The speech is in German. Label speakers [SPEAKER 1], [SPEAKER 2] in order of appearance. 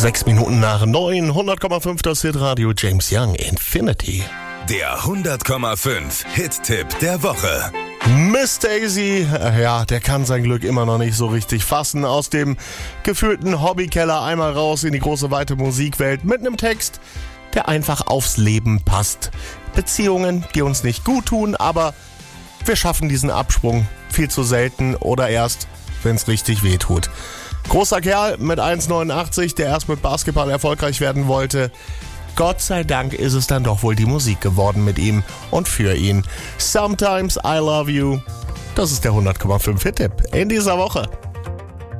[SPEAKER 1] 6 Minuten nach 9, 100,5 das Hitradio James Young, Infinity.
[SPEAKER 2] Der 100,5 Hit-Tipp der Woche.
[SPEAKER 1] Miss Daisy, ja, der kann sein Glück immer noch nicht so richtig fassen. Aus dem gefühlten Hobbykeller einmal raus in die große weite Musikwelt mit einem Text, der einfach aufs Leben passt. Beziehungen, die uns nicht gut tun, aber wir schaffen diesen Absprung viel zu selten oder erst, wenn es richtig weh tut. Großer Kerl mit 1,89, der erst mit Basketball erfolgreich werden wollte. Gott sei Dank ist es dann doch wohl die Musik geworden mit ihm und für ihn. Sometimes I Love You. Das ist der 100,5 Hit-Tipp in dieser Woche.